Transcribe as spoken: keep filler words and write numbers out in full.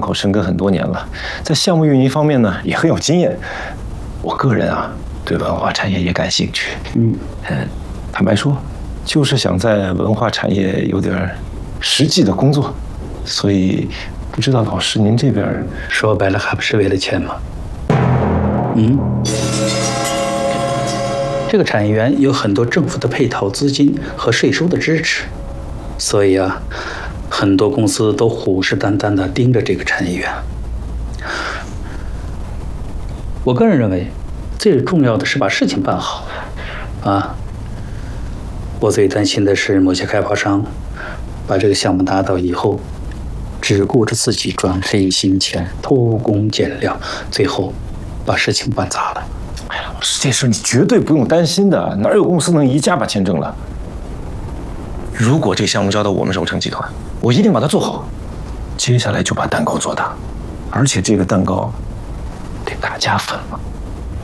口深耕很多年了，在项目运营方面呢也很有经验。我个人啊，对文化产业也感兴趣。嗯嗯，坦白说，就是想在文化产业有点实际的工作，所以不知道老师您这边说白了还不是为了钱吗？嗯。这个产业园有很多政府的配套资金和税收的支持，所以啊，很多公司都虎视眈眈地盯着这个产业园。我个人认为，最重要的是把事情办好。啊，我最担心的是某些开发商把这个项目拿到以后，只顾着自己赚黑心钱、偷工减料，最后把事情办砸了。 哎呀，老师，这事你绝对不用担心的，哪有公司能一家把钱挣了？如果这项目交到我们荣成集团，我一定把它做好。接下来就把蛋糕做大，而且这个蛋糕得大家分了。